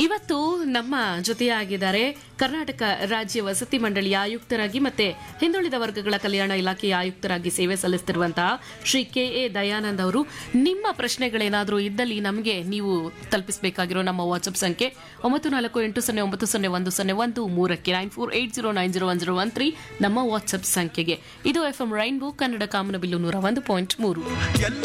ಇವತ್ತು ನಮ್ಮ ಜೊತೆಯಾಗಿದ್ದಾರೆ ಕರ್ನಾಟಕ ರಾಜ್ಯ ವಸತಿ ಮಂಡಳಿಯ ಆಯುಕ್ತರಾಗಿ ಮತ್ತೆ ಹಿಂದುಳಿದ ವರ್ಗಗಳ ಕಲ್ಯಾಣ ಇಲಾಖೆಯ ಆಯುಕ್ತರಾಗಿ ಸೇವೆ ಸಲ್ಲಿಸುತ್ತಿರುವಂತಹ ಶ್ರೀ KA ದಯಾನಂದ್ ಅವರು. ನಿಮ್ಮ ಪ್ರಶ್ನೆಗಳೇನಾದರೂ ಇದ್ದಲ್ಲಿ ನಮಗೆ ನೀವು ತಲುಪಿಸಬೇಕಾಗಿರೋ ನಮ್ಮ ವಾಟ್ಸ್ಆಪ್ ಸಂಖ್ಯೆ 9480900101 9480901013 ನಮ್ಮ ವಾಟ್ಸ್ಆಪ್ ಸಂಖ್ಯೆಗೆ. ಇದು FM ರೈನ್ಬೋ ಕನ್ನಡ ಕಾಮನಬಿಲ್ಲು 101.3.